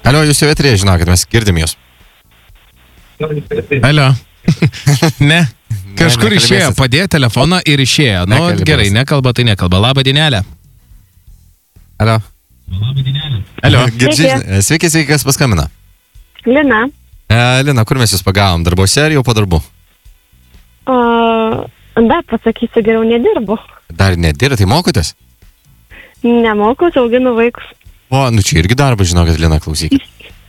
Alio, jūs jau eterėje, žinokit, mes girdim jūs. Alio. Ne. Kažkur išėjo, padėjo telefoną ir išėjo. Nu, gerai, nekalba, tai nekalba. Labą dienelę. Alio. Alio. Sveiki, kas paskambina? Lina. Lina, kur mes jūs pagavom? Darbuose ar jau po darbų? Dar pasakysiu, geriau nedirbu. Dar nedirba, tai mokotės? Nemokus, auginu vaikus. O, nu čia irgi darbas, žinokit, Lina, klausykit.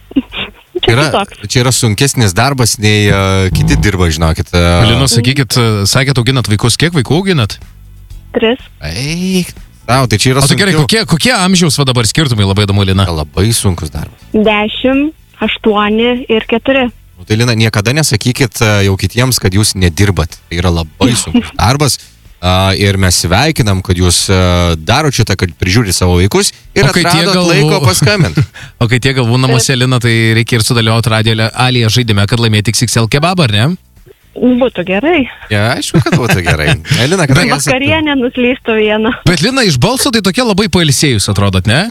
Čia yra sunkesnis darbas, nei kiti dirba, žinokit. Lina, sakėt, auginat vaikus. Kiek vaikų auginat? 3. Eik, tau, tai čia yra sunkiau. Gerai, kokie amžiaus va dabar skirtumai, labai įdomu, Lina? Labai sunkus darbas. 10, 8 ir 4. Tai Lina, niekada nesakykit jau kitiems, kad jūs nedirbat. Tai yra labai sunkus darbas. Ir mes sveikinam, kad jūs darot šitą, kad prižiūri savo vaikus ir atradot laiko paskambinti. O kai tie galvų namuose, Lina, tai reikia ir sudalyvauti Radio Alija žaidime, kad laimėti XXL kebabą, ar ne? Būtų gerai. Ja, aišku, kad būtų gerai. Lina, vakarienė nuslystų vieną. Bet Lina, iš balso tai tokia labai pailsėjus atrodot, ne?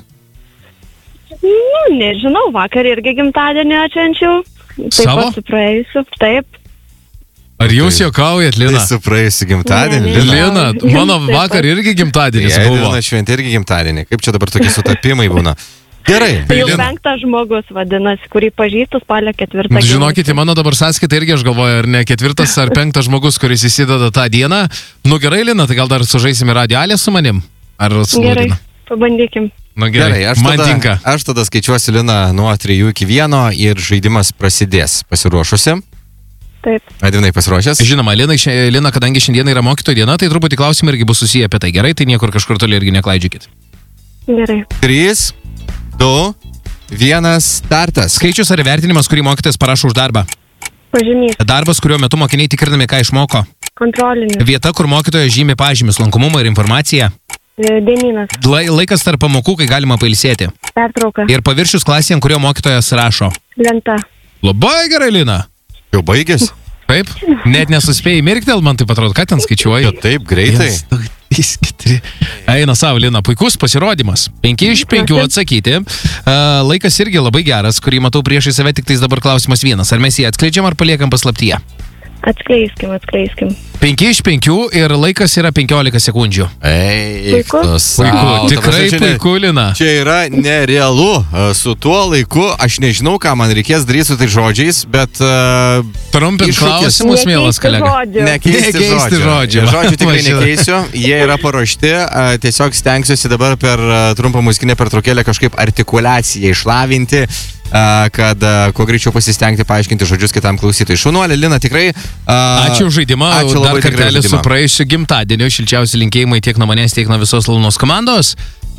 Nu, nežinau, vakar irgi gimtadienį atšvenčiau. Taip pat su praėjusiu, taip. Ar jūs juokaujat, Lina? Tai su praėjusiu gimtadienį, Lina, mano vakar irgi gimtadienis buvo. Lina šventė irgi gimtadienį. Kaip čia dabar tokie sutapimai būna? Gerai. Tai jau 5 žmogus vadinasi, kurį pažįstu spalio 4. Žinokite, mano dabar sąskaita irgi, aš galvoju, ar ne 4. ar 5 žmogus, kuris įsideda tą dieną. Nu gerai, Lina, tai gal dar sužaisime Radio Alija su manim? Ar su Gerai, pabandykim. Nu gerai, man tinka. Aš tada skaičiuosiu, Lina, nuo 3 iki 1 ir žaidimas prasidės. Pasiruošusi? Taip. Advinai pasiruošęs? Žinoma, Lina, kadangi šiandien yra mokytojų diena, tai truputį klausimai irgi bus susiję apie tai. Gerai, tai niekur kažkur toli irgi neklaidžiukit. Gerai. 3, 2, 1, startas. Skaičius ar vertinimas, kurį mokytojas parašo už darbą? Pažymys. Darbas, kuriuo metu mokiniai tikrinami, ką išmoko? Kontrolinis. Vieta, kur mokytojas žymi pažymius, lankomumą ir informaciją? Dienynas. Laikas tarp pamokų, kai galima pailsėti? Pertrauka. Ir paviršius klasėje, ant kurio mokytojas rašo? Lenta. Labai gerai, Lina. Jau baigės? Taip, net nesuspėjai mirktel, man taip atrodo, ką ten skaičiuoji. Taip, greitai. 1, 2, 3, 4. Eina savo, Lina, puikus pasirodymas. 5 iš 5 atsakyti. Laikas irgi labai geras, kurį matau priešai save, tik tais dabar klausimas vienas. Ar mes jį atskleidžiam ar paliekam paslaptyje? Atskleiskim. 5 iš 5 ir laikas yra 15 sekundžių. Puiku. Tikrai puiku, Lina. Čia yra nerealu. Su tuo laiku aš nežinau, ką man reikės daryti su tai žodžiais, bet... Trumpint klausimus, mielas kolega. Nekeisti žodžių. Žodžių tikrai nekeisiu. Jie yra paruošti. Tiesiog stengsiuosi dabar per trumpą muzikinę pertraukėlę kažkaip artikuliaciją išlavinti, kad kuo greičiau pasistengti paaiškinti žodžius kitam klausytojui. Šaunuolė, Lina, tikrai... Ačiū žaidimą. Dar kartelį su praėjusiu gimtadieniu. Šilčiausi linkėjimai tiek nuo manęs, tiek nuo visos Launos komandos.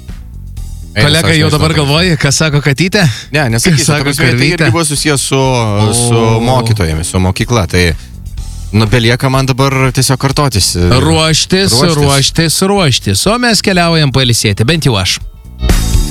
Kolega jau dabar galvoja, ką sako katytė? Ne, nesakysiu. Tai irgi buvo susijęs su mokytojomis, su mokykla. Tai belieka man dabar tiesiog kartotis. Ruoštis. O mes keliaujam pailsėti, bent jau aš.